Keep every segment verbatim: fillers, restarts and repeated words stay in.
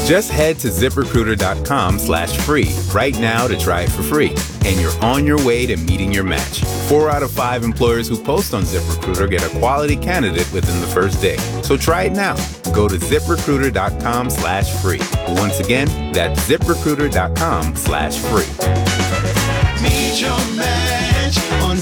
Just head to ZipRecruiter.com slash free right now to try it for free. And you're on your way to meeting your match. Four out of five employers who post on ZipRecruiter get a quality candidate within the first day. So try it now. Go to ZipRecruiter.com slash free. Once again, that's ZipRecruiter.com slash free. Meet your match on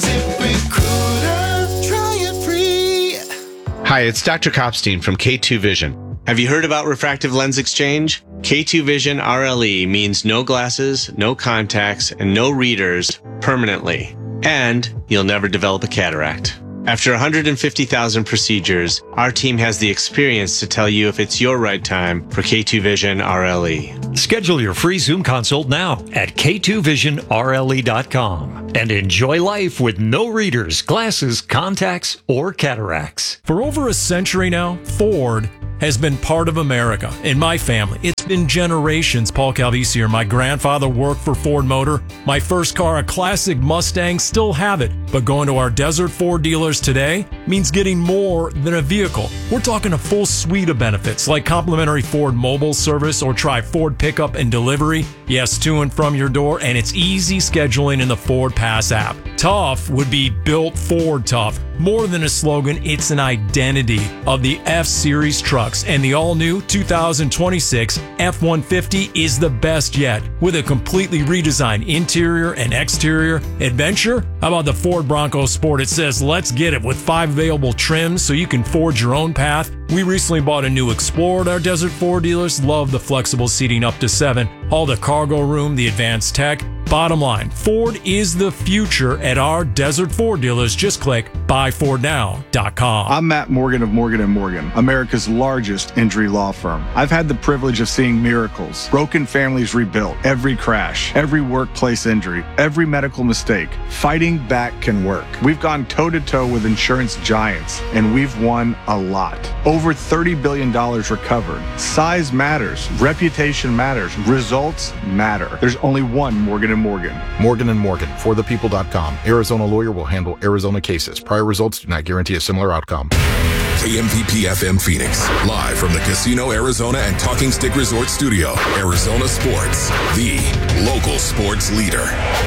ZipRecruiter. Try it free. Hi, it's Doctor Kopstein from K two Vision. Have you heard about refractive lens exchange? K two Vision R L E means no glasses, no contacts, and no readers permanently. And you'll never develop a cataract. After one hundred fifty thousand procedures, our team has the experience to tell you if it's your right time for K two Vision R L E. Schedule your free Zoom consult now at K two vision R L E dot com and enjoy life with no readers, glasses, contacts, or cataracts. For over a century now, Ford has been part of America. In my family, it's been generations. Paul Calvisi here. My grandfather worked for Ford Motor. My first car, a classic Mustang, still have it. But going to our Desert Ford dealers today means getting more than a vehicle. We're talking a full suite of benefits like complimentary Ford mobile service or try Ford pickup and delivery. Yes, to and from your door, and it's easy scheduling in the Ford Pass app. Tough would be built Ford tough. More than a slogan, it's an identity of the F-Series trucks, and the all-new two thousand twenty-six F one fifty is the best yet. With a completely redesigned interior and exterior adventure, how about the Ford Bronco Sport? It says, let's get it, with five available trims so you can forge your own path. We recently bought a new Explorer at our Desert Ford dealers. Love the flexible seating up to seven. All the cargo room, the advanced tech. Bottom line, Ford is the future at our Desert Ford dealers. Just click buy ford now dot com. I'm Matt Morgan of Morgan and Morgan, America's largest injury law firm. I've had the privilege of seeing miracles, broken families rebuilt, every crash, every workplace injury, every medical mistake. Fighting back can work. We've gone toe-to-toe with insurance giants, and we've won a lot. Over thirty billion dollars recovered. Size matters. Reputation matters. Results matter. There's only one Morgan and Morgan. Morgan and Morgan, for the people dot com. Arizona lawyer will handle Arizona cases. Prior results do not guarantee a similar outcome. K M V P F M Phoenix, live from the Casino Arizona and Talking Stick Resort Studio. Arizona Sports, the local sports leader.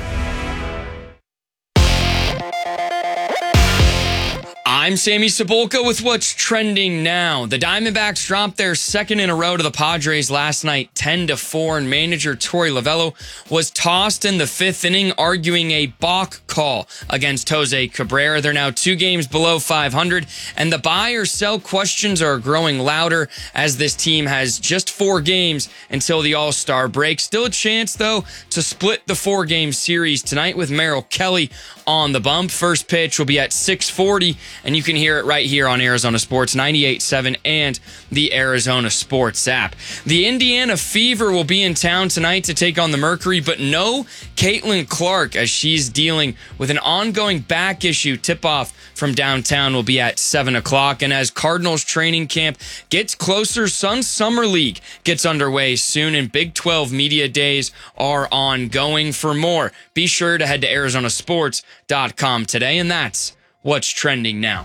I'm Sammy Cebulka with what's trending now. The Diamondbacks dropped their second in a row to the Padres last night, ten to four, and manager Torey Lovullo was tossed in the fifth inning, arguing a balk call against Jose Cabrera. They're now two games below five hundred, and the buy or sell questions are growing louder as this team has just four games until the All-Star break. Still a chance, though, to split the four-game series tonight with Merrill Kelly on the bump. First pitch will be at six forty, and you can hear it right here on Arizona Sports ninety-eight point seven and the Arizona Sports app. The Indiana Fever will be in town tonight to take on the Mercury, but no Caitlin Clark as she's dealing with an ongoing back issue. Tip-off from downtown will be at seven o'clock, and as Cardinals training camp gets closer, Sun Summer League gets underway soon, and Big twelve media days are ongoing. For more, be sure to head to Arizona Sports dot com today, and that's what's trending now.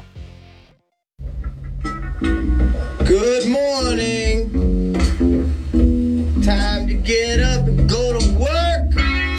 Good morning. Time to get up and go to work.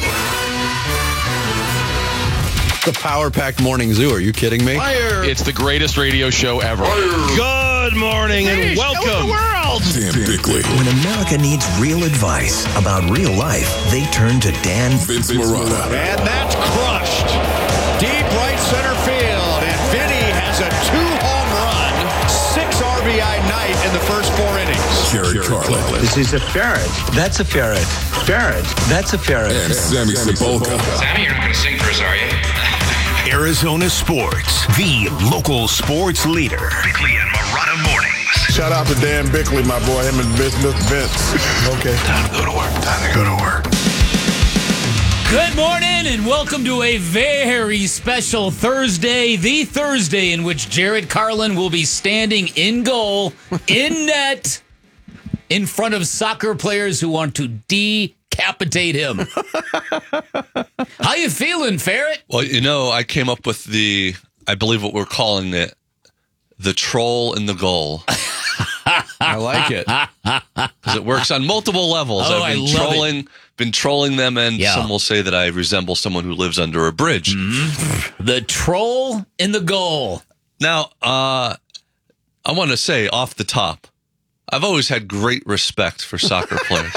The power-packed morning zoo. Are you kidding me? Fire. It's the greatest radio show ever. Fire. Good morning and welcome. The world. Dan Bickley. When America needs real advice about real life, they turn to Dan Vince Marotta. And that's crushed. Deep right center field. And Vinny has a two-home run, six R B I night in the first four innings. Jared Carlin. This is a ferret. That's a ferret. Ferret. That's a ferret. And Sammy Cebulka. Sammy, you're not going to sing for us, are you? Arizona Sports, the local sports leader. Bickley and Marotta Mornings. Shout out to Dan Bickley, my boy, him and Vince. Vince. Okay. Time to go to work. Time to go to work. Good morning and welcome to a very special Thursday, the Thursday in which Jared Carlin will be standing in goal, in net, in front of soccer players who want to decapitate him. How you feeling, Ferret? Well, you know, I came up with the, I believe what we're calling it, the troll in the goal. I like it. Because it works on multiple levels. Oh, I've been I love trolling, it. been trolling them, and Yeah. some will say that I resemble someone who lives under a bridge. Mm-hmm. The troll in the goal. Now, uh, I want to say off the top, I've always had great respect for soccer players.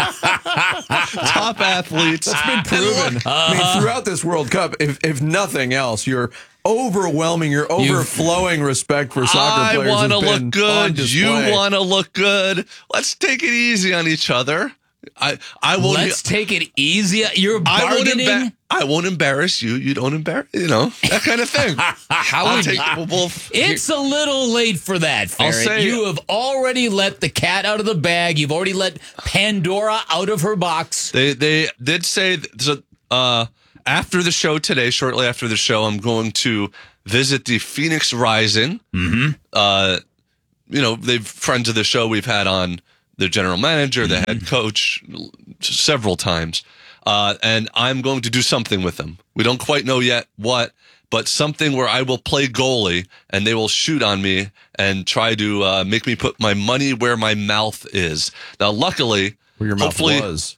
Top athletes. That's been proven. I mean, throughout this World Cup, if if nothing else, you're overwhelming, you're overflowing respect for soccer I players. want to has been look good. on display. You want to look good. Let's take it easy on each other. I I won't. Let's take it easy. You're I won't, bargaining. emba- I won't embarrass you. You don't embarrass. You know, that kind of thing. How I'll would take, you- well, well, It's a little late for that, I'll Ferret. say- You have already let the cat out of the bag. You've already let Pandora out of her box. They they did say that, so, uh, after the show today, shortly after the show, I'm going to visit the Phoenix Rising. Mm-hmm. Uh, you know, they've friends of the show. We've had on the general manager, the head coach, several times, uh, and I'm going to do something with them. We don't quite know yet what, but something where I will play goalie and they will shoot on me and try to uh, make me put my money where my mouth is. Now, luckily, Where your mouth hopefully, was.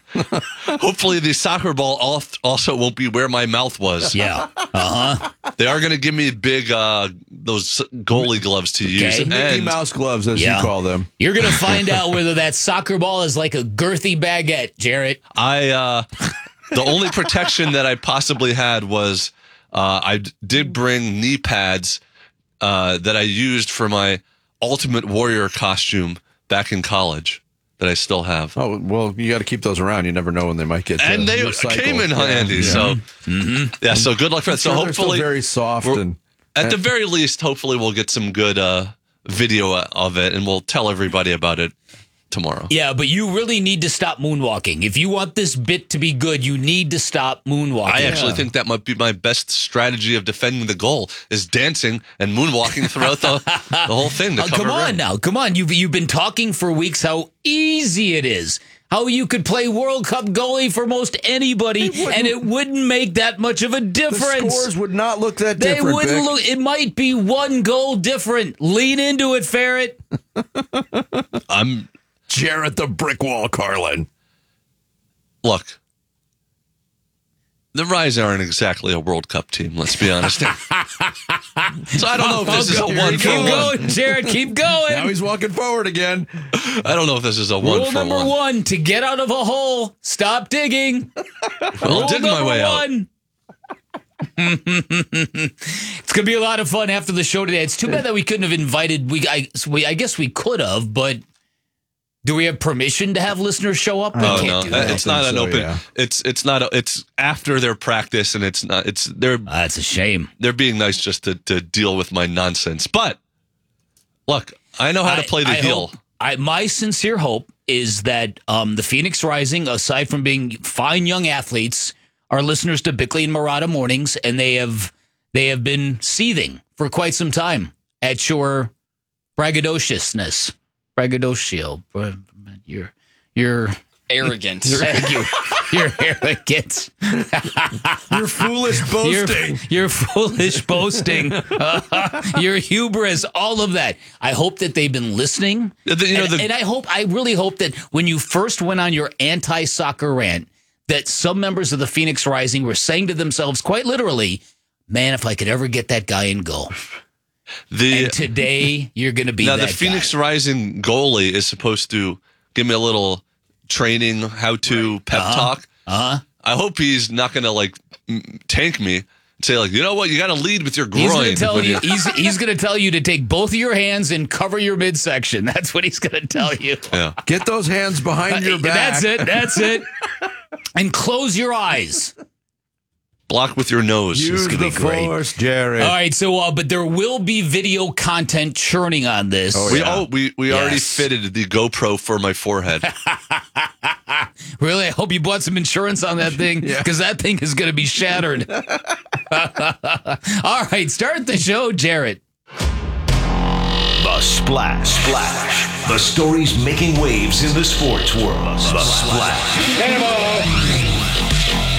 hopefully the soccer ball al- also won't be where my mouth was. Yeah. Uh-huh. They are going to give me big, uh, those goalie gloves to use. Okay. Mickey And Mouse gloves, as Yeah. you call them. You're going to find out whether that soccer ball is like a girthy baguette, Jarrett. I, uh, the only protection that I possibly had was uh, I d- did bring knee pads uh, that I used for my Ultimate Warrior costume back in college that I still have. Oh, well, you got to keep those around. You never know when they might get And uh, they recycled. came in Yeah, handy. yeah. So, Mm-hmm. yeah, so good luck for that. So Sure, they're still hopefully, very soft we're- and at the very least, hopefully we'll get some good uh, video of it and we'll tell everybody about it tomorrow. Yeah, but you really need to stop moonwalking. If you want this bit to be good, you need to stop moonwalking. I actually think that might be my best strategy of defending the goal is dancing and moonwalking throughout the, the whole thing. To Oh, cover come on rim. now. Come on. You've, you've been talking for weeks how easy it is. How you could play World Cup goalie for most anybody, It and it wouldn't make that much of a the difference. scores would not look that They different. wouldn't Vic. look. It might be one goal different. Lean into it, Ferret. I'm Jarrett the brick wall, Carlin. look. The Rise aren't exactly a World Cup team. Let's be honest. So I don't know if this is a Keep one for one. going, Jared. Keep going. Now he's walking forward again. I don't know if this is a one Rule for number one. one: to get out of a hole, stop digging. I'll Rule dig my number way out. one. It's gonna be a lot of fun after the show today. It's too bad that we couldn't have invited. We, I, we, I guess we could have, but do we have permission to have listeners show up? We Oh can't no, do that. it's not an so, open. yeah. It's it's not. A, it's after their practice, and it's not. It's they're That's a shame. they're being nice just to to deal with my nonsense. But look, I know how to I- play the I heel. hope- I, my sincere hope is that um, the Phoenix Rising, aside from being fine young athletes, are listeners to Bickley and Murata Mornings, and they have they have been seething for quite some time at your braggadociousness, braggadocio. bra- Your your Arrogance. thank you. Your arrogance. Your foolish boasting. Your, your foolish boasting. Your hubris. All of that. I hope that they've been listening. The- you know, and, the- and I hope, I really hope that when you first went on your anti-soccer rant, that some members of the Phoenix Rising were saying to themselves, quite literally, man, if I could ever get that guy in goal. The And today, you're going to be now that the Phoenix Rising goalie is supposed to give me a little training, how to pep Uh-huh. talk. Uh-huh. I hope he's not going to like m- tank me and say like, you know what, you got to lead with your groin. He's going to tell when you. you- He's, he's going to tell you to take both of your hands and cover your midsection. That's what he's going to tell you. yeah. Get those hands behind your back. That's it. That's it. And close your eyes. Block with your nose. Use gonna the be great. force, Jared. All right. So, uh, but there will be video content churning on this. Oh, we yeah. oh we we already Yes. fitted the GoPro for my forehead. Really? I hope you bought some insurance on that thing because that thing is going to be shattered. All right. Start the show, Jarrett. The Splash. Splash. The stories making waves in the sports world. The Splash.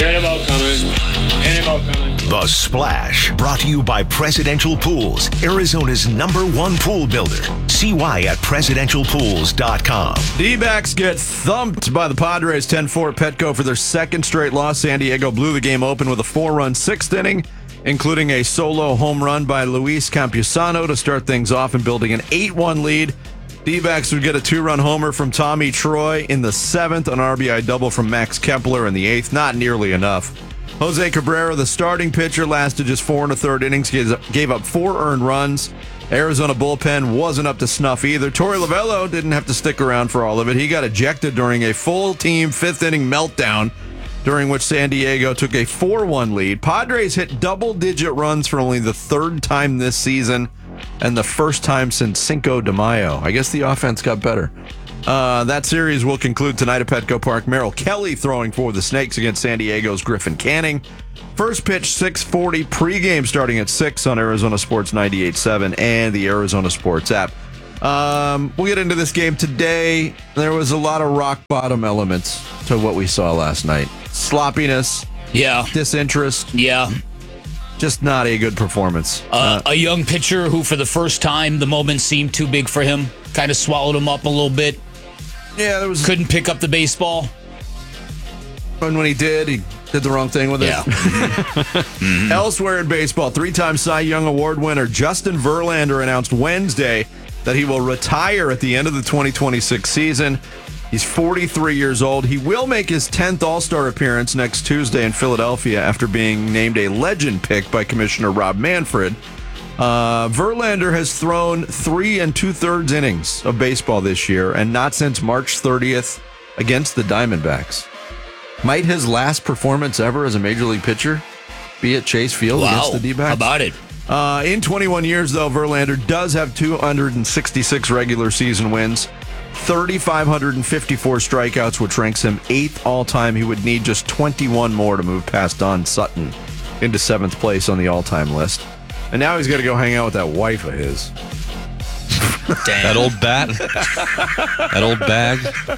Animal coming. Animal coming. The Splash, brought to you by Presidential Pools, Arizona's number one pool builder. See why at presidential pools dot com. D-backs get thumped by the Padres ten four at Petco for their second straight loss. San Diego blew the game open with a four-run sixth inning, including a solo home run by Luis Campusano to start things off and building an eight one lead. D-backs would get a two-run homer from Tommy Troy in the seventh, an R B I double from Max Kepler in the eighth, not nearly enough. Jose Cabrera, the starting pitcher, lasted just four and a third innings, gave up four earned runs. Arizona bullpen wasn't up to snuff either. Torey Lovullo didn't have to stick around for all of it. He got ejected during a full-team fifth-inning meltdown, during which San Diego took a four one lead. Padres hit double-digit runs for only the third time this season and the first time since Cinco de Mayo. I guess the offense got better. Uh, that series will conclude tonight at Petco Park. Merrill Kelly throwing for the Snakes against San Diego's Griffin Canning. First pitch, six forty, pregame starting at six on Arizona Sports ninety-eight point seven and the Arizona Sports app. Um, we'll get into this game today. There was a lot of rock bottom elements to what we saw last night. Sloppiness. Yeah. Disinterest. Yeah. Just not a good performance. Uh, uh, a young pitcher who, for the first time, the moment seemed too big for him. Kind of swallowed him up a little bit. Yeah, there was. Couldn't pick up the baseball. And when he did, he did the wrong thing with it. Yeah. mm-hmm. Elsewhere in baseball, three-time Cy Young Award winner Justin Verlander announced Wednesday that he will retire at the end of the twenty twenty-six season. He's forty-three years old. He will make his tenth All-Star appearance next Tuesday in Philadelphia after being named a legend pick by Commissioner Rob Manfred. Uh, Verlander has thrown three and two-thirds innings of baseball this year, and not since March thirtieth against the Diamondbacks. Might his last performance ever as a major league pitcher be at Chase Field wow. against the D-backs? How about it? Uh, in twenty-one years, though, Verlander does have two hundred sixty-six regular season wins, three thousand five hundred fifty-four strikeouts, which ranks him eighth all-time. He would need just twenty-one more to move past Don Sutton into seventh place on the all-time list. And now he's got to go hang out with that wife of his. Damn. That old bat. That old bag.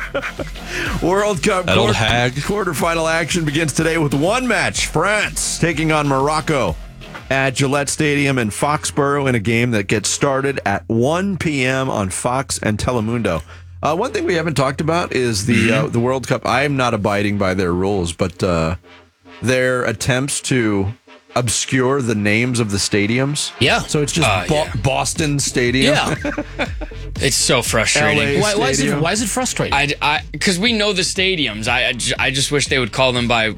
World Cup that quarter, old hag. quarterfinal action begins today with one match. France taking on Morocco at Gillette Stadium in Foxborough in a game that gets started at one p.m. on Fox and Telemundo. Uh, one thing we haven't talked about is the uh, the World Cup. I am not abiding by their rules, but uh, their attempts to obscure the names of the stadiums. Yeah. So it's just Uh, Bo- yeah. Boston Stadium. Yeah. It's so frustrating. L A Why, why, is it, Stadium. why is it frustrating? I, because we know the stadiums. I, I, ju- I just wish they would call them by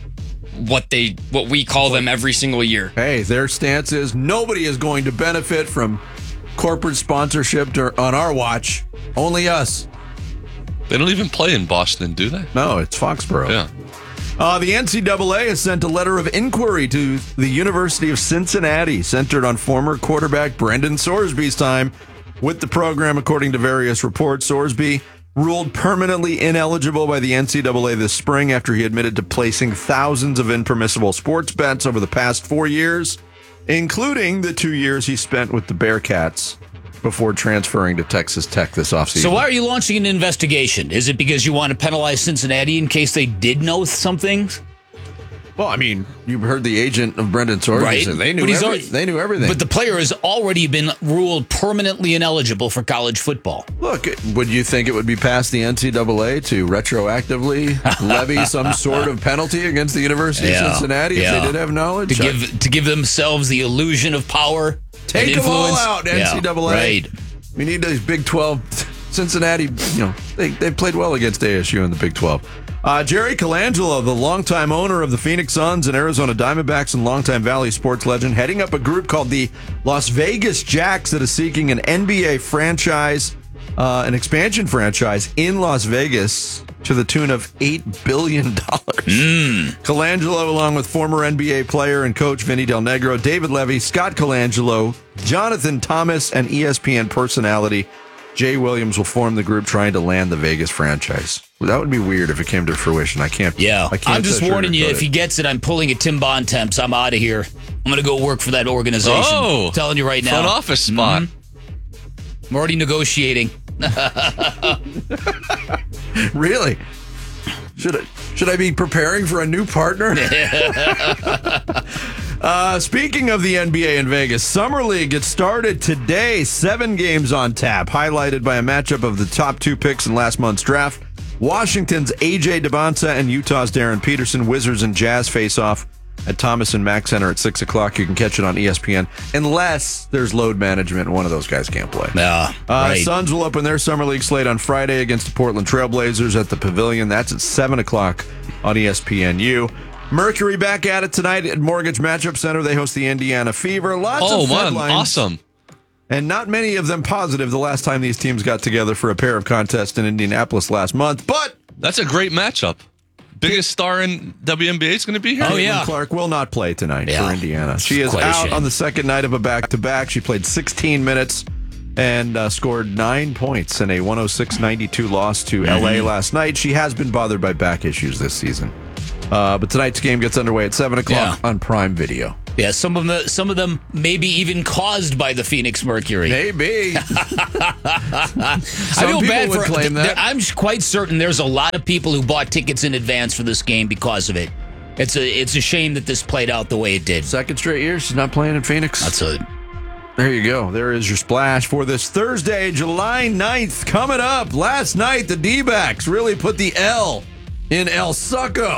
what they what we call them every single year. Hey, their stance is nobody is going to benefit from corporate sponsorship dur- on our watch. Only us. They don't even play in Boston, do they? No, it's Foxborough. Yeah. Uh, the N C double A has sent a letter of inquiry to the University of Cincinnati, centered on former quarterback Brendan Sorsby's time with the program. According to various reports, Sorsby ruled permanently ineligible by the N C double A this spring after he admitted to placing thousands of impermissible sports bets over the past four years, including the two years he spent with the Bearcats before transferring to Texas Tech this offseason. So why are you launching an investigation? Is it because you want to penalize Cincinnati in case they did know some things? Well, I mean, you've heard the agent of Brendan Sorsby. Right. Say they knew But he's every- already- they knew everything. But the player has already been ruled permanently ineligible for college football. Look, would you think it would be past the N C double A to retroactively levy some sort of penalty against the University Yeah, of Cincinnati yeah. if they did have knowledge? To give to give themselves the illusion of power. Take and them all influence. out, N C double A. Yeah, right. We need these Big twelve. Cincinnati, you know, they, they played well against A S U in the Big twelve. Uh, Jerry Colangelo, the longtime owner of the Phoenix Suns and Arizona Diamondbacks and longtime Valley sports legend, heading up a group called the Las Vegas Jacks that is seeking an N B A franchise, uh, an expansion franchise in Las Vegas to the tune of eight billion dollars. Mm. Colangelo, along with former N B A player and coach Vinny Del Negro, David Levy, Scott Colangelo, Jonathan Thomas, and E S P N personality Jay Williams will form the group trying to land the Vegas franchise. That would be weird if it came to fruition. I can't. Yeah, I can't I'm just uh, warning you. sugarcoat If it. he gets it, I'm pulling a Tim Bontemps. I'm out of here. I'm going to go work for that organization. Oh, I'm telling you right now. front office spot. Mm-hmm. I'm already negotiating. Really? Should have Should I be preparing for a new partner? uh, speaking of the N B A in Vegas, Summer League gets started today. Seven games on tap, highlighted by a matchup of the top two picks in last month's draft. Washington's A J DeBonsa and Utah's Darren Peterson. Wizards and Jazz face off at Thomas and Mack Center at six o'clock. You can catch it on E S P N, unless there's load management and one of those guys can't play. Yeah, uh, right. Suns will open their Summer League slate on Friday against the Portland Trailblazers at the Pavilion. That's at seven o'clock on E S P N U. Mercury back at it tonight at Mortgage Matchup Center. They host the Indiana Fever. Lots oh, of man, headlines. Awesome. And not many of them positive the last time these teams got together for a pair of contests in Indianapolis last month. But that's a great matchup. Biggest star in W N B A is going to be here. Oh, yeah. Clark will not play tonight yeah. for Indiana. She is out on the second night of a back-to-back. She played sixteen minutes and uh, scored nine points in a one oh six ninety-two loss to mm-hmm. L A last night. She has been bothered by back issues this season. Uh, but tonight's game gets underway at seven o'clock yeah. on Prime Video. Yeah, some of them, some of them maybe even caused by the Phoenix Mercury. Maybe. I feel bad for claim that. I'm quite certain there's a lot of people who bought tickets in advance for this game because of it. It's a it's a shame that this played out the way it did. Second straight year she's not playing in Phoenix. That's a. There you go. There is your splash for this Thursday, July ninth. Coming up. Last night, the D-backs really put the L in El Succo.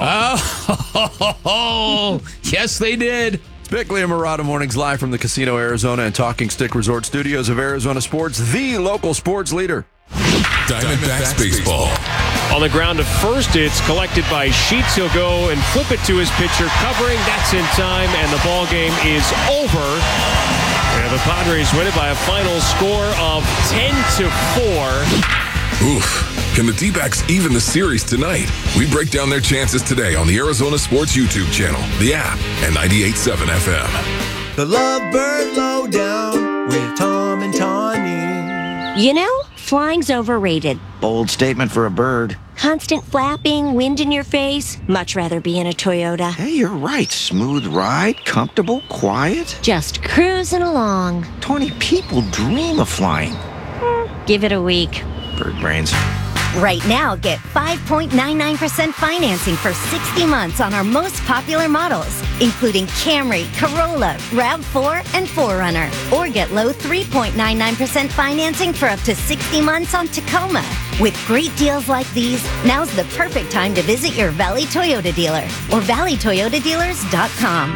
Oh, yes, they did. It's Bickley and Murata Mornings live from the Casino Arizona and Talking Stick Resort Studios of Arizona Sports, the local sports leader. Diamondbacks baseball. On the ground to first, it's collected by Sheets. He'll go and flip it to his pitcher, covering. That's in time, and the ball game is over. And the Padres win it by a final score of ten to four. Oof. Can the D-backs even the series tonight? We break down their chances today on the Arizona Sports YouTube channel, the app, and ninety-eight point seven F M. The Lovebird Lowdown with Tom and Tawny. You know, flying's overrated. Bold statement for a bird. Constant flapping, wind in your face. Much rather be in a Toyota. Hey, you're right. Smooth ride, comfortable, quiet. Just cruising along. Tawny, people dream of flying. Mm, give it a week. Bird brains. Right now, get five point nine nine percent financing for sixty months on our most popular models, including Camry, Corolla, RAV four, and four runner. Or get low three point nine nine percent financing for up to sixty months on Tacoma. With great deals like these, now's the perfect time to visit your Valley Toyota dealer or valley toyota dealers dot com.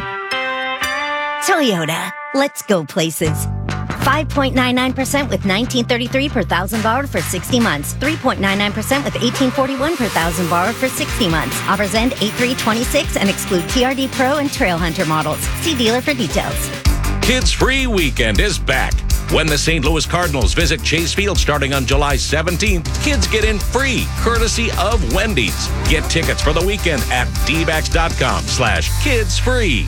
Toyota, let's go places. five point nine nine percent with nineteen thirty-three per thousand borrowed for sixty months. three point nine nine percent with eighteen forty-one per thousand borrowed for sixty months. Offers end eight three twenty-six and exclude T R D Pro and Trail Hunter models. See dealer for details. Kids Free Weekend is back. When the Saint Louis Cardinals visit Chase Field starting on July seventeenth, kids get in free, courtesy of Wendy's. Get tickets for the weekend at dbacks.com slash kids free.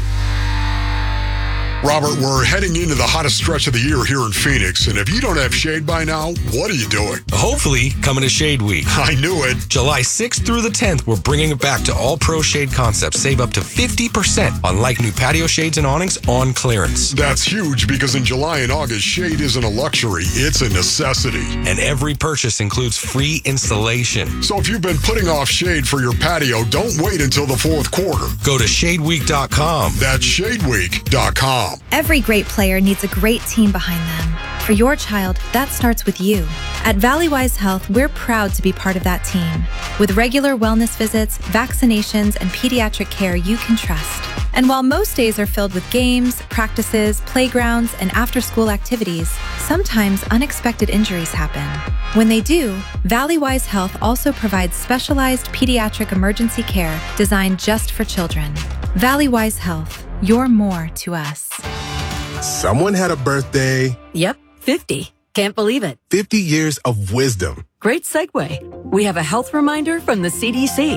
Robert, we're heading into the hottest stretch of the year here in Phoenix, and if you don't have shade by now, what are you doing? Hopefully, coming to Shade Week. I knew it. July sixth through the tenth, we're bringing it back to all pro shade concepts. Save up to fifty percent on like new patio shades and awnings on clearance. That's huge because in July and August, shade isn't a luxury, it's a necessity. And every purchase includes free installation. So if you've been putting off shade for your patio, don't wait until the fourth quarter. Go to shade week dot com. That's shade week dot com. Every great player needs a great team behind them. For your child, that starts with you. At Valleywise Health, we're proud to be part of that team. With regular wellness visits, vaccinations, and pediatric care you can trust. And while most days are filled with games, practices, playgrounds, and after-school activities, sometimes unexpected injuries happen. When they do, Valleywise Health also provides specialized pediatric emergency care designed just for children. Valleywise Health, you're more to us. Someone had a birthday. Yep, fifty. Can't believe it. fifty years of wisdom. Great segue. We have a health reminder from the C D C.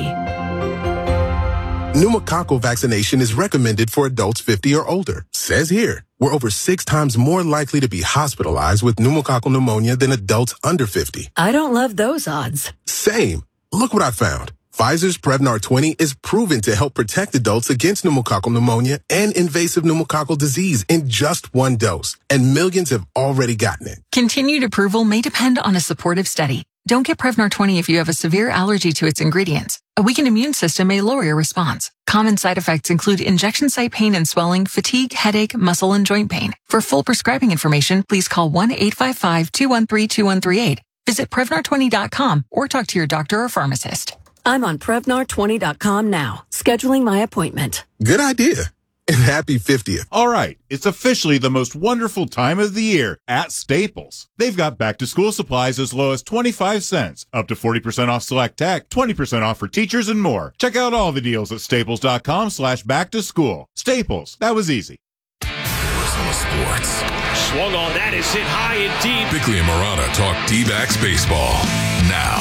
Pneumococcal vaccination is recommended for adults fifty or older. Says here, we're over six times more likely to be hospitalized with pneumococcal pneumonia than adults under fifty. I don't love those odds. Same. Look what I found. Pfizer's Prevnar twenty is proven to help protect adults against pneumococcal pneumonia and invasive pneumococcal disease in just one dose, and millions have already gotten it. Continued approval may depend on a supportive study. Don't get Prevnar twenty if you have a severe allergy to its ingredients. A weakened immune system may lower your response. Common side effects include injection site pain and swelling, fatigue, headache, muscle, and joint pain. For full prescribing information, please call one eight five five, two one three, two one three eight. Visit Prevnar twenty dot com or talk to your doctor or pharmacist. I'm on Prevnar twenty dot com now, scheduling my appointment. Good idea. And happy fiftieth. All right, it's officially the most wonderful time of the year at Staples. They've got back-to-school supplies as low as twenty-five cents, up to forty percent off select tech, twenty percent off for teachers, and more. Check out all the deals at staples.com slash back-to-school. Staples, that was easy. Arizona Sports. Swung on, that is hit high and deep. Bickley and Marana talk D-backs baseball now.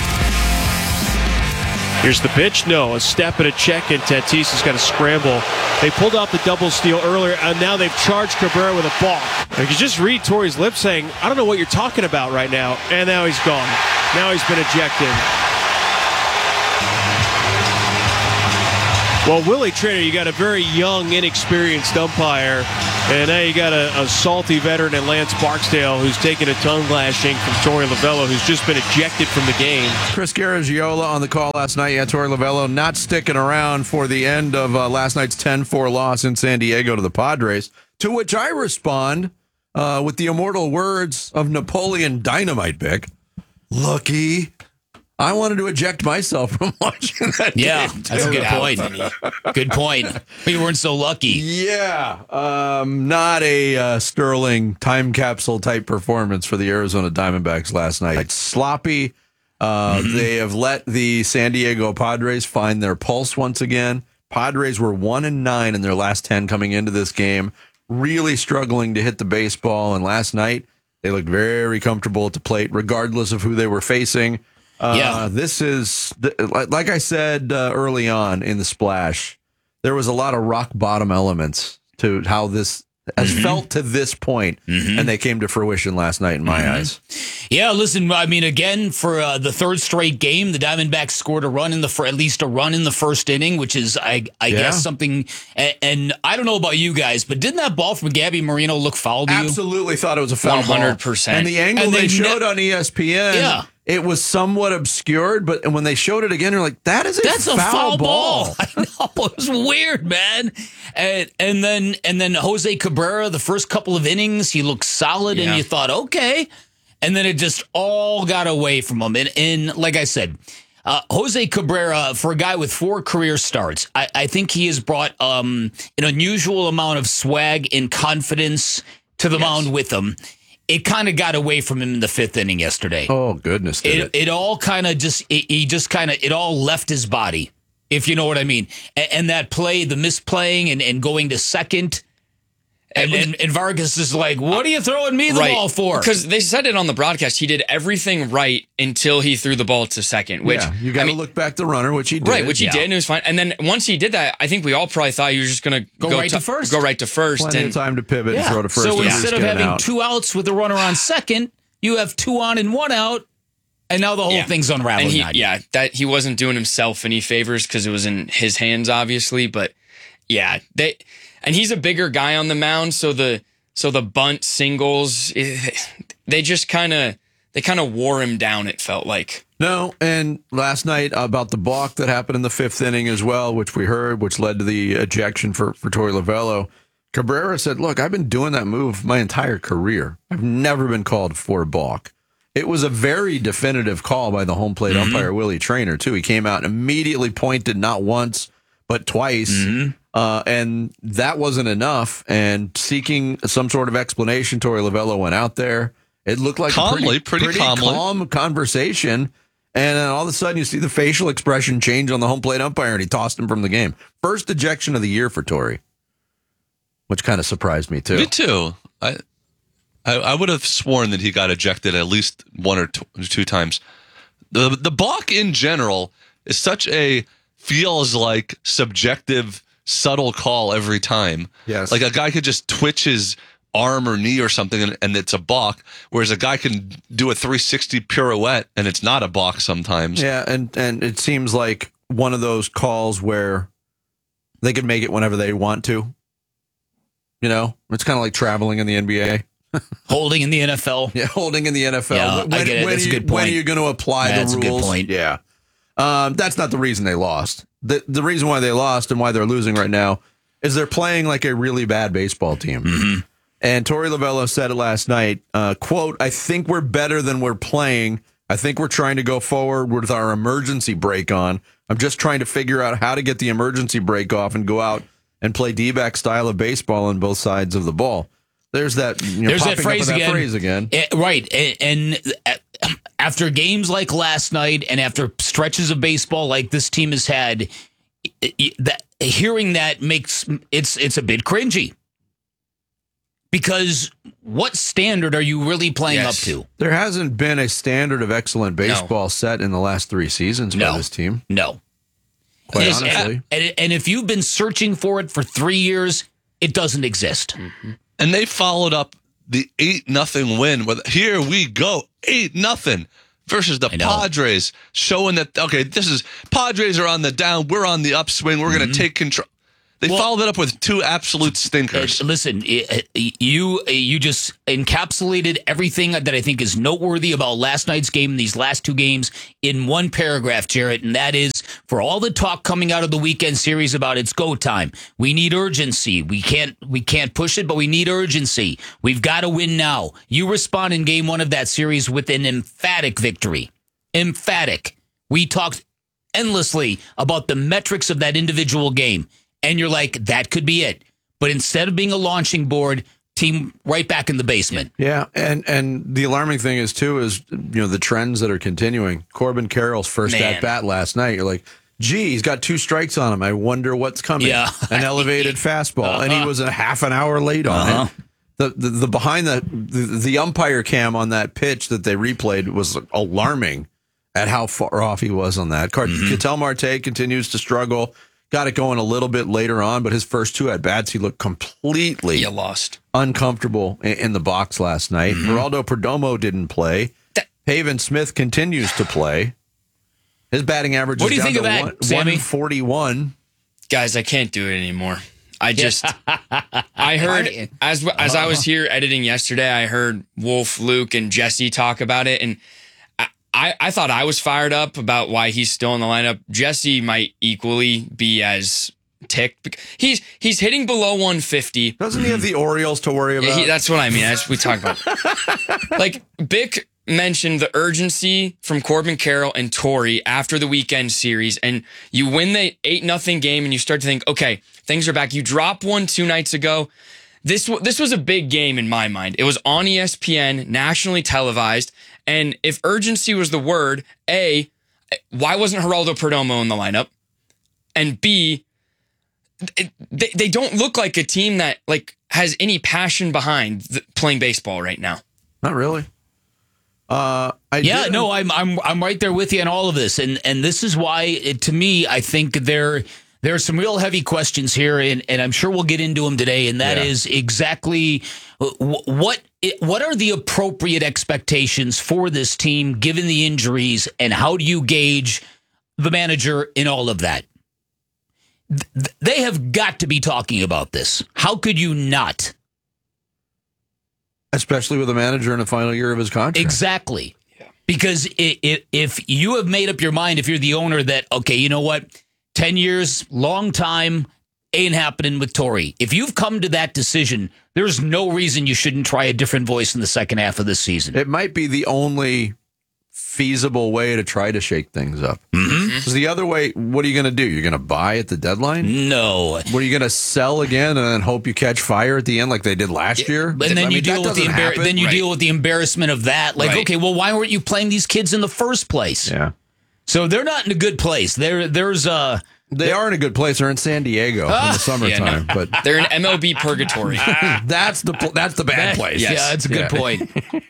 Here's the pitch. No, a step and a check, and Tatis has got to scramble. They pulled out the double steal earlier, and now they've charged Cabrera with a ball. You can just read Torrey's lips saying, I don't know what you're talking about right now. And now he's gone. Now he's been ejected. Well, Willie Trainer, you got a very young, inexperienced umpire, and now you got a, a salty veteran in Lance Barksdale who's taken a tongue lashing from Torey Lovullo, who's just been ejected from the game. Chris Garagiola on the call last night. Yeah, Torey Lovullo not sticking around for the end of uh, last night's ten four loss in San Diego to the Padres, to which I respond uh, with the immortal words of Napoleon Dynamite, Bick. Lucky. I wanted to eject myself from watching that yeah, game. That's a good point. Good point. We weren't so lucky. Yeah. Um, not a uh, sterling time capsule type performance for the Arizona Diamondbacks last night. It's sloppy. Uh, mm-hmm. They have let the San Diego Padres find their pulse once again. Padres were one and nine in their last ten coming into this game, really struggling to hit the baseball. And last night, they looked very comfortable at the plate, regardless of who they were facing. Uh, yeah, this is, like I said uh, early on in the splash, there was a lot of rock bottom elements to how this has mm-hmm. felt to this point, mm-hmm. and they came to fruition last night in my mm-hmm. eyes. Yeah, listen, I mean, again, for uh, the third straight game, the Diamondbacks scored a run in the, at least a run in the first inning, which is, I, I yeah. guess, something, and, and I don't know about you guys, but didn't that ball from Gabby Moreno look foul to you? Absolutely thought it was a foul one hundred percent. Ball. And the angle and they, they showed ne- on E S P N. Yeah. It was somewhat obscured, but when they showed it again, you're like, that is a That's foul, a foul ball. ball. I know. It was weird, man. And, and then and then Jose Cabrera, the first couple of innings, he looked solid, yeah. and you thought, okay. And then it just all got away from him. And, and like I said, uh, Jose Cabrera, for a guy with four career starts, I, I think he has brought um, an unusual amount of swag and confidence to the yes. mound with him. It kind of got away from him in the fifth inning yesterday. Oh, goodness. It, it? it all kind of just, it, he just kind of, it all left his body, if you know what I mean. And, and that play, the misplaying and, and going to second, and, and, and Vargas is like, what are you throwing me the right. ball for? Because they said it on the broadcast. He did everything right until he threw the ball to second. Which yeah, you got to I mean, look back the runner, which he did. Right, which he yeah. did, and it was fine. And then once he did that, I think we all probably thought he was just going to go right to first. Go right to first. Plenty and, of time to pivot yeah. and throw to first. So instead of having out. two outs with the runner on second, you have two on and one out. And now the whole yeah. thing's unraveling. And he, yeah, that he wasn't doing himself any favors because it was in his hands, obviously. But yeah, they and he's a bigger guy on the mound, so the so the bunt singles, they just kind of they kind of wore him down. It felt like. No, and last night about the balk that happened in the fifth inning as well, which we heard, which led to the ejection for for Torey Lovullo. Cabrera said, "Look, I've been doing that move my entire career. I've never been called for a balk." It was a very definitive call by the home plate mm-hmm. umpire, Willie Trainer, too. He came out and immediately pointed not once, but twice. Mm-hmm. Uh, and that wasn't enough. And seeking some sort of explanation, Torey Lovullo went out there. It looked like calmly, a pretty, pretty, pretty calmly. calm conversation. And then all of a sudden, you see the facial expression change on the home plate umpire, and he tossed him from the game. First ejection of the year for Torey, which kind of surprised me, too. Me, too. I... I would have sworn that he got ejected at least one or two times. The the balk in general is such a feels like subjective, subtle call every time. Yes. Like a guy could just twitch his arm or knee or something and, and it's a balk, whereas a guy can do a three sixty pirouette and it's not a balk sometimes. Yeah, and, and it seems like one of those calls where they can make it whenever they want to. You know, it's kind of like traveling in the N B A. Holding in the N F L. Yeah, holding in the N F L. Yeah, when, I get it. When That's you, a good point. When are you going to apply That's the rules? That's a good point. Yeah. Um, that's not the reason they lost. The the reason why they lost and why they're losing right now is they're playing like a really bad baseball team. Mm-hmm. And Torey Lovello said it last night, uh, quote, I think we're better than we're playing. I think we're trying to go forward with our emergency brake on. I'm just trying to figure out how to get the emergency brake off and go out and play D-back style of baseball on both sides of the ball. There's that, you know, There's that popping phrase, up with that again. phrase again. Eh, right. And, and uh, after games like last night and after stretches of baseball like this team has had, it, it, that hearing that makes it's it's a bit cringy. Because what standard are you really playing Yes. up to? There hasn't been a standard of excellent baseball set in the last three seasons by No. this team. No. Quite And- honestly. And, and if you've been searching for it for three years, it doesn't exist. And they followed up the eight nothing win with here we go, eight nothing versus the Padres, showing that okay, this is Padres are on the down, we're on the upswing, we're going to take control. They followed it up with two absolute stinkers. Uh, listen, it, it, you you just encapsulated everything that I think is noteworthy about last night's game and these last two games in one paragraph, Jarrett, and that is for all the talk coming out of the weekend series about it's go time. We need urgency. We can't we can't push it, but we need urgency. We've got to win now. You respond in game one of that series with an emphatic victory. Emphatic. We talked endlessly about the metrics of that individual game. And you're like, that could be it. But instead of being a launching board, team right back in the basement. Yeah, and and the alarming thing is, too, is, you know, the trends that are continuing. Corbin Carroll's first Man. at-bat last night, you're like, gee, he's got two strikes on him. I wonder what's coming. Yeah. An elevated fastball. Uh-huh. And he was a half an hour late on Uh-huh. it. The, the the behind the, the the umpire cam on that pitch that they replayed was alarming at how far off he was on that. Cart- Mm-hmm. Ketel Marte continues to struggle. Got it going a little bit later on, but his first two at bats, he looked completely You lost. uncomfortable in, in the box last night. Mm-hmm. Geraldo Perdomo didn't play. Haven Smith continues to play. His batting average What is do you down think to of that, one, Sammy? one forty-one. Guys, I can't do it anymore. I just, I heard as as I was here editing yesterday, I heard Wolf, Luke, and Jesse talk about it, and I, I, I thought I was fired up about why he's still in the lineup. Jesse might equally be as ticked. He's he's hitting below one fifty. Doesn't he have the Orioles to worry about? He, that's what I mean. That's what we talk about. Like Bick mentioned the urgency from Corbin Carroll and Torey after the weekend series, and you win the eight nothing game, and you start to think, okay, things are back. You drop one two nights ago. This this was a big game in my mind. It was on E S P N, nationally televised, and if urgency was the word, A, why wasn't Geraldo Perdomo in the lineup? And B, it, they they don't look like a team that like has any passion behind the, playing baseball right now. Not really. Uh, I yeah, did- no, I'm I'm I'm right there with you on all of this, and and this is why, it, to me, I think there there are some real heavy questions here, and, and I'm sure we'll get into them today. And that Yeah. is exactly what what are the appropriate expectations for this team given the injuries, and how do you gauge the manager in all of that? Th- They have got to be talking about this. How could you not? Especially with a manager in the final year of his contract. Exactly. Because i i if you have made up your mind, if you're the owner, that, okay, you know what, ten years, long time, ain't happening with Torey. If you've come to that decision, there's no reason you shouldn't try a different voice in the second half of this season. It might be the only feasible way to try to shake things up. Mm-hmm. Because the other way, what are you going to do? You're going to buy at the deadline? No. What are you going to sell again and then hope you catch fire at the end like they did last year? And then I you mean, deal that with the doesn't embar- happen. then you Right. deal with the embarrassment of that. Like, Right. okay, well, why weren't you playing these kids in the first place? Yeah. So they're not in a good place. There, there's uh They are in a good place. They're in San Diego in the summertime, Yeah, no. but They're in M L B purgatory. that's the pl- that's the bad place. Yeah, that's a good Yeah. point.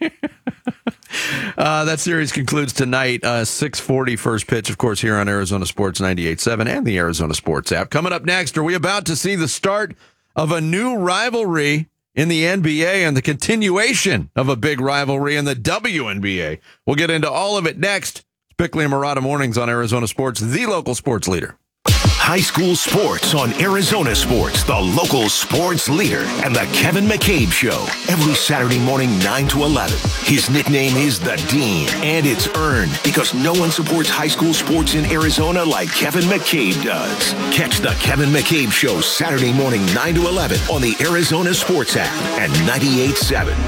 Uh, that series concludes tonight, uh, six forty first pitch, of course, here on Arizona Sports ninety-eight point seven and the Arizona Sports app. Coming up next, are we about to see the start of a new rivalry in the N B A and the continuation of a big rivalry in the W N B A? We'll get into all of it next. It's Bickley and Murata Mornings on Arizona Sports, the local sports leader. high school sports on Arizona Sports, the local sports leader, and the Kevin McCabe Show. Every Saturday morning, nine to eleven. His nickname is The Dean, and it's earned because no one supports high school sports in Arizona like Kevin McCabe does. Catch the Kevin McCabe Show Saturday morning, nine to eleven on the Arizona Sports app and ninety-eight point seven.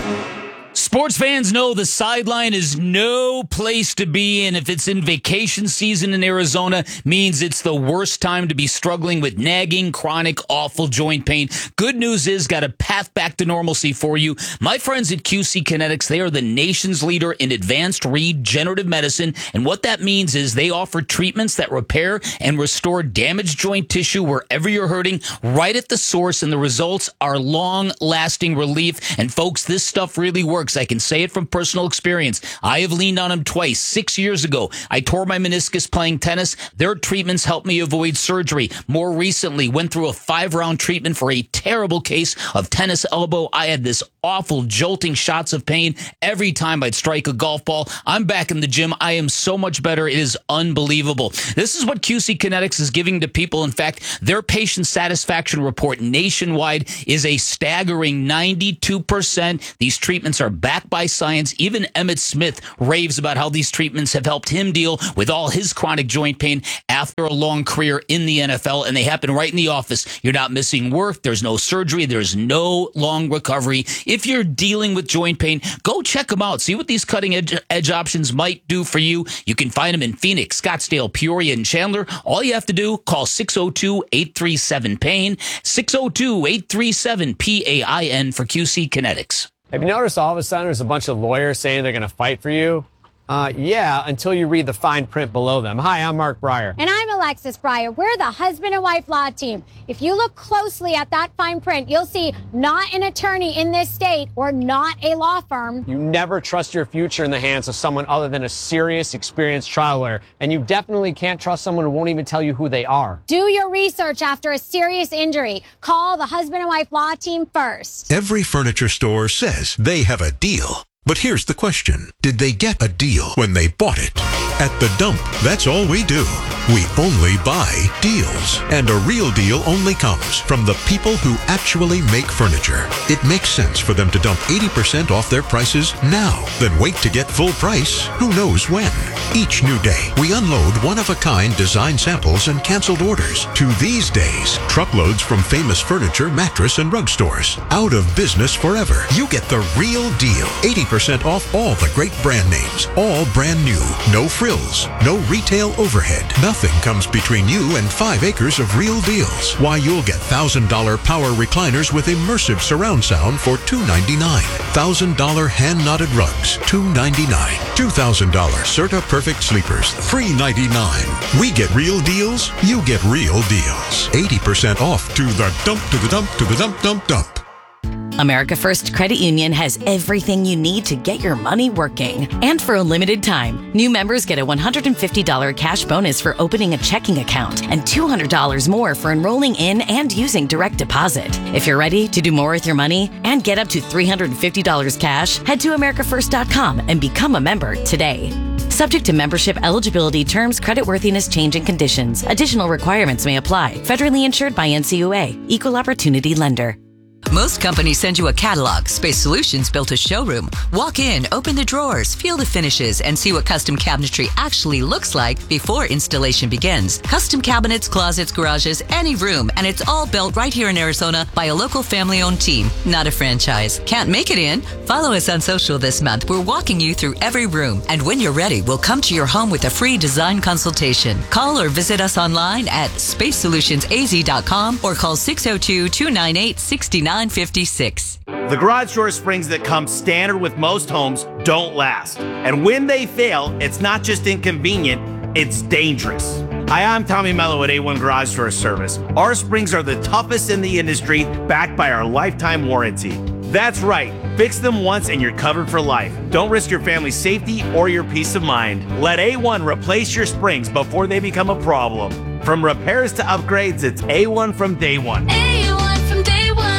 Sports fans know the sideline is no place to be, and if it's in vacation season in Arizona, means it's the worst time to be struggling with nagging, chronic, awful joint pain. Good news is, got a path back to normalcy for you. My friends at Q C Kinetics, they are the nation's leader in advanced regenerative medicine, and what that means is they offer treatments that repair and restore damaged joint tissue wherever you're hurting, right at the source, and the results are long-lasting relief. And folks, this stuff really works. I can say it from personal experience. I have leaned on them twice. Six years ago, I tore my meniscus playing tennis. Their treatments helped me avoid surgery. More recently, went through a five-round treatment for a terrible case of tennis elbow. I had this awful jolting shots of pain every time I'd strike a golf ball. I'm back in the gym. I am so much better. It is unbelievable. This is what Q C Kinetics is giving to people. In fact, their patient satisfaction report nationwide is a staggering ninety-two percent. These treatments are backed by science. Even Emmitt Smith raves about how these treatments have helped him deal with all his chronic joint pain after a long career in the N F L, and they happen right in the office. You're not missing work. There's no surgery. There's no long recovery. If you're dealing with joint pain, go check them out. See what these cutting edge, edge options might do for you. You can find them in Phoenix, Scottsdale, Peoria, and Chandler. All you have to do, call six oh two, eight three seven, pain, six oh two, eight three seven, P A I N for Q C Kinetics. Have you noticed all of a sudden there's a bunch of lawyers saying they're going to fight for you? Uh, yeah, until you read the fine print below them. Hi, I'm Mark Breyer. And I'm Alexis Breyer. We're the husband and wife law team. If you look closely at that fine print, you'll see not an attorney in this state or not a law firm. You never trust your future in the hands of someone other than a serious, experienced trial lawyer. And you definitely can't trust someone who won't even tell you who they are. Do your research after a serious injury. Call the husband and wife law team first. Every furniture store says they have a deal. But here's the question. Did they get a deal when they bought it? At The Dump, that's all we do. We only buy deals. And a real deal only comes from the people who actually make furniture. It makes sense for them to dump eighty percent off their prices now, then wait to get full price who knows when. Each new day, we unload one-of-a-kind design samples and canceled orders to these days, truckloads from famous furniture, mattress, and rug stores. Out of business forever. You get the real deal. eighty percent off all the great brand names. All brand new. No frills. No retail overhead. Nothing comes between you and five acres of real deals. Why, you'll get one thousand dollars power recliners with immersive surround sound for two ninety-nine. one thousand dollars hand-knotted rugs, two ninety-nine. two thousand dollars Serta Perfect Sleepers, three ninety-nine. We get real deals, you get real deals. eighty percent off to the dump, to the dump, to the dump, dump, dump. America First Credit Union has everything you need to get your money working. And for a limited time, new members get a one hundred fifty dollars cash bonus for opening a checking account and two hundred dollars more for enrolling in and using direct deposit. If you're ready to do more with your money and get up to three hundred fifty dollars cash, head to america first dot com and become a member today. Subject to membership eligibility, terms, creditworthiness, change, and conditions. Additional requirements may apply. Federally insured by N C U A. Equal Opportunity Lender. Most companies send you a catalog. Space Solutions built a showroom. Walk in, open the drawers, feel the finishes, and see what custom cabinetry actually looks like before installation begins. Custom cabinets, closets, garages, any room, and it's all built right here in Arizona by a local family-owned team, not a franchise. Can't make it in? Follow us on social this month. We're walking you through every room, and when you're ready, we'll come to your home with a free design consultation. Call or visit us online at space solutions a z dot com or call six oh two, two nine eight, six nine five six. The garage door springs that come standard with most homes don't last. And when they fail, it's not just inconvenient, it's dangerous. Hi, I'm Tommy Mello at A one Garage Door Service. Our springs are the toughest in the industry, backed by our lifetime warranty. That's right, fix them once and you're covered for life. Don't risk your family's safety or your peace of mind. Let A one replace your springs before they become a problem. From repairs to upgrades, it's A one from day one. A one from day one.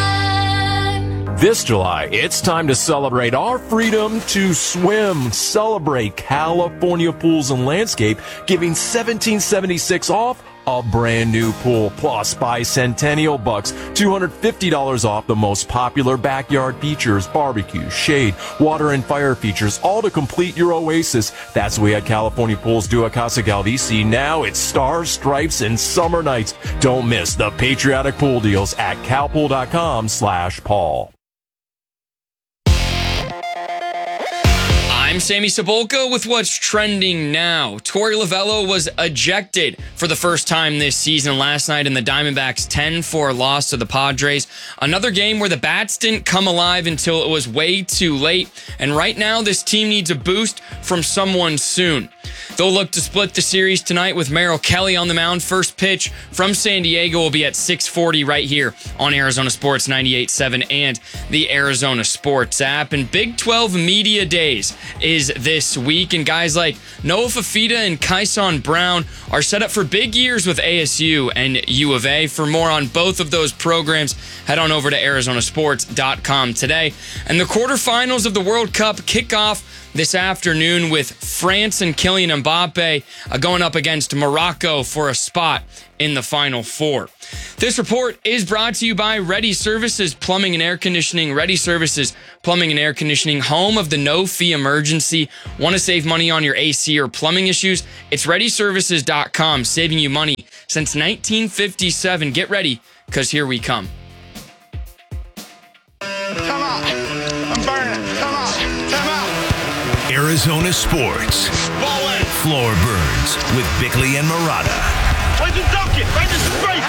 This July, it's time to celebrate our freedom to swim. Celebrate California Pools and Landscape, giving seventeen seventy-six off a brand new pool. Plus, buy Centennial Bucks, two hundred fifty dollars off the most popular backyard features, barbecue, shade, water, and fire features, all to complete your oasis. That's the way at California Pools do at Casa Galdici. Now it's stars, stripes, and summer nights. Don't miss the patriotic pool deals at calpool.com slash Paul. I'm Sammy Cebulka with what's trending now. Torey Lovullo was ejected for the first time this season last night in the Diamondbacks' ten four loss to the Padres. Another game where the bats didn't come alive until it was way too late. And right now, this team needs a boost from someone soon. They'll look to split the series tonight with Merrill Kelly on the mound. First pitch from San Diego will be at six forty right here on Arizona Sports ninety-eight point seven and the Arizona Sports app. And Big twelve Media Days is this week, and guys like Noah Fafita and Kyson Brown are set up for big years with A S U and U of A. For more on both of those programs, head on over to Arizona Sports dot com today. And the quarterfinals of the World Cup kick off this afternoon with France and Kylian Mbappe uh, going up against Morocco for a spot in the Final Four. This report is brought to you by Ready Services Plumbing and Air Conditioning. Ready Services Plumbing and Air Conditioning, home of the no-fee emergency. Want to save money on your A C or plumbing issues? It's ready services dot com, saving you money since nineteen fifty-seven. Get ready, because here we come. Come on. I'm burning. Come on. Come on. Arizona Sports. Floor Burns with Bickley and Murata. Where's the dunk it? Right in straight.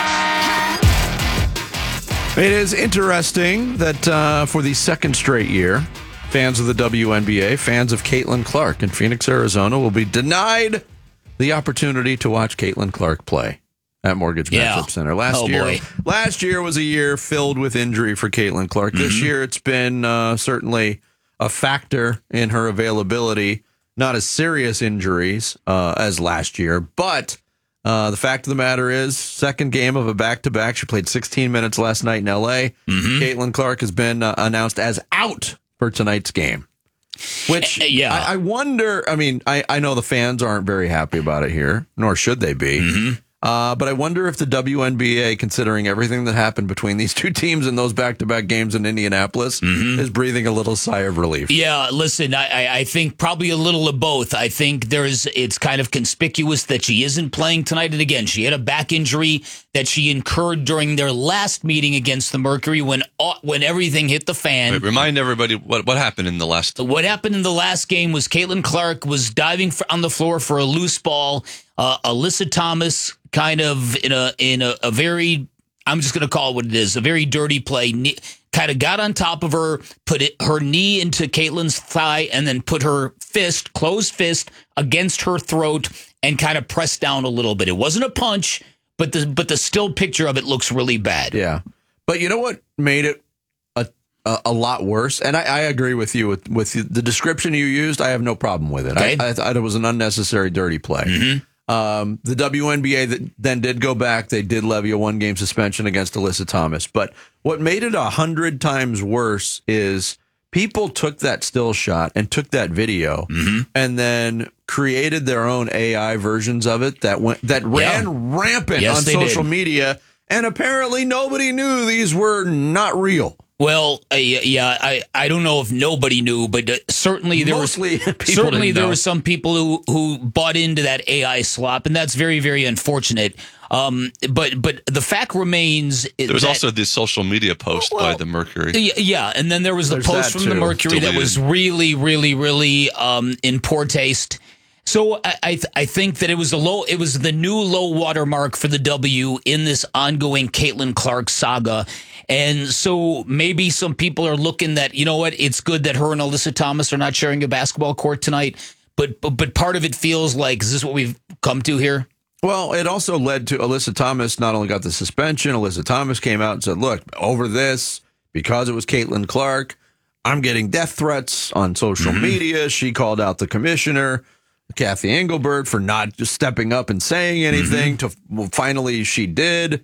It is interesting that uh, for the second straight year, fans of the W N B A, fans of Caitlin Clark in Phoenix, Arizona, will be denied the opportunity to watch Caitlin Clark play at Mortgage Yeah. Matchup Center. Last Oh, year, boy. last year was a year filled with injury for Caitlin Clark. This Mhm. year, it's been uh, certainly a factor in her availability. Not as serious injuries uh, as last year, but uh, the fact of the matter is, second game of a back-to-back. She played sixteen minutes last night in L A. Mm-hmm. Caitlin Clark has been uh, announced as out for tonight's game. Which, yeah. I, I wonder, I mean, I, I know the fans aren't very happy about it here, nor should they be. Mm-hmm. Uh, but I wonder if the W N B A, considering everything that happened between these two teams in those back-to-back games in Indianapolis, Mm-hmm. is breathing a little sigh of relief. Yeah, listen, I, I- I think probably a little of both. I think there's it's kind of conspicuous that she isn't playing tonight. And again, she had a back injury that she incurred during their last meeting against the Mercury when all- when everything hit the fan. Wait, remind everybody what, what happened in the last. What happened in the last game was Caitlin Clark was diving for, on the floor for a loose ball. Uh, Alyssa Thomas kind of in a in a, a very, I'm just going to call it what it is, a very dirty play. Ne- kind of got on top of her, put it, her knee into Caitlin's thigh, and then put her fist, closed fist, against her throat and kind of pressed down a little bit. It wasn't a punch, but the but the still picture of it looks really bad. Yeah. But you know what made it a a, a lot worse? And I, I agree with you with, with the description you used. I have no problem with it. Okay. I, I thought it was an unnecessary dirty play. Mm-hmm. Um, the W N B A that then did go back. They did levy a one-game suspension against Alyssa Thomas. But what made it a hundred times worse is people took that still shot and took that video Mm-hmm. and then created their own A I versions of it that went that ran Yeah. rampant Yes, on they social did. media. And apparently nobody knew these were not real. Well, uh, yeah, I, I don't know if nobody knew, but uh, certainly there Mostly was people certainly didn't there know. were some people who, who bought into that A I slop, and that's very very unfortunate. Um, but but the fact remains There was that, also the social media post by the Mercury. Y- Yeah, and then there was the There's post that from the too. Mercury that Deleted. was really, really, really um, in poor taste. So I I, th- I think that it was a low, it was the new low watermark for the W in this ongoing Caitlin Clark saga. And so maybe some people are looking that, you know what, it's good that her and Alyssa Thomas are not sharing a basketball court tonight. But but, but part of it feels like, is this what we've come to here? Well, it also led to Alyssa Thomas not only got the suspension, Alyssa Thomas came out and said, look, over this, because it was Caitlin Clark, I'm getting death threats on social Mm-hmm. media. She called out the commissioner, Kathy Engelbert, for not just stepping up and saying anything. Mm-hmm. To well, finally, she did,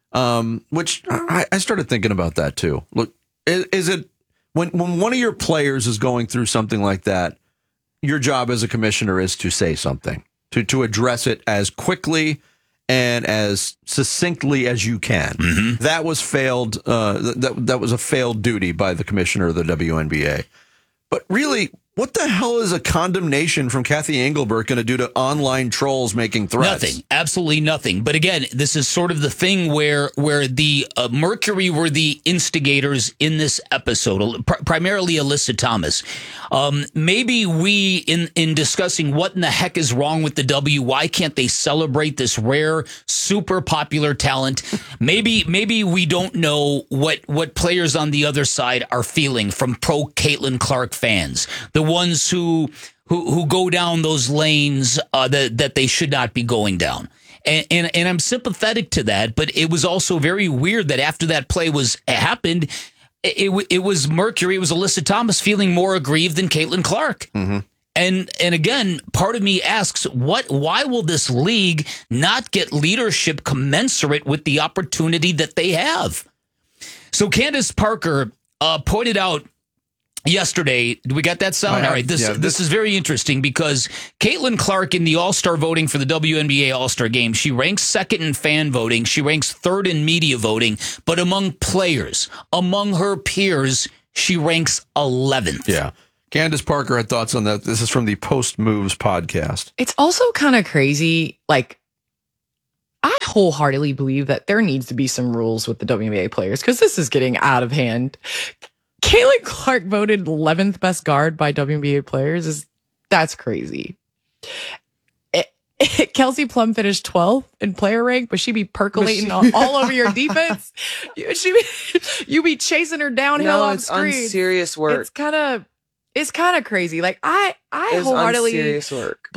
um, which I, I started thinking about that too. Look, is, is it when when one of your players is going through something like that, your job as a commissioner is to say something, to to address it as quickly and as succinctly as you can. Mm-hmm. That was failed. Uh, that that was a failed duty by the commissioner of the W N B A. But really, what the hell is a condemnation from Kathy Engelbert going to do to online trolls making threats? Nothing. Absolutely nothing. But again, this is sort of the thing where where the uh, Mercury were the instigators in this episode, pr- primarily Alyssa Thomas. Um, maybe we, in, in discussing what in the heck is wrong with the W, why can't they celebrate this rare, super popular talent? Maybe maybe we don't know what, what players on the other side are feeling from pro Caitlin Clark fans. The ones who who who go down those lanes uh, that that they should not be going down, and, and and I'm sympathetic to that. But it was also very weird that after that play was happened, it it, it was Mercury, it was Alyssa Thomas feeling more aggrieved than Caitlin Clark. Mm-hmm. And and again, part of me asks, what? Why will this league not get leadership commensurate with the opportunity that they have? So Candace Parker uh, pointed out yesterday, do we got that sound? All right, this, yeah, this this is very interesting because Caitlin Clark in the All-Star voting for the W N B A All-Star Game, she ranks second in fan voting, she ranks third in media voting, but among players, among her peers, she ranks eleventh. Yeah. Candace Parker had thoughts on that. This is from the Post Moves podcast. It's also kind of crazy. Like, I wholeheartedly believe that there needs to be some rules with the W N B A players because this is getting out of hand. Caitlin Clark voted eleventh best guard by W N B A players. Is that's crazy. It, it, Kelsey Plum finished twelfth in player rank, but she be percolating all, all over your defense. You, she be, you be chasing her downhill no, on it's screen. Unserious work. It's kind of it's kind of crazy. Like I I it's wholeheartedly unserious work.